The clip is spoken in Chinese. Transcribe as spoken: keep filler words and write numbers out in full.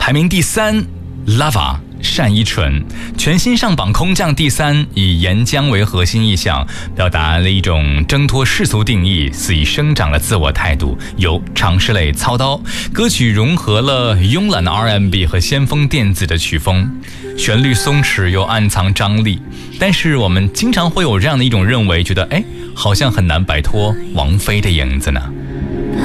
排名第三 Lava 单依纯，全新上榜空降第三，以岩浆为核心意象，表达了一种挣脱世俗定义、肆意生长的自我态度，由尝试类操刀。歌曲融合了慵懒的 R and B 和先锋电子的曲风，旋律松弛又暗藏张力。但是我们经常会有这样的一种认为，觉得哎，好像很难摆脱王菲的影子呢。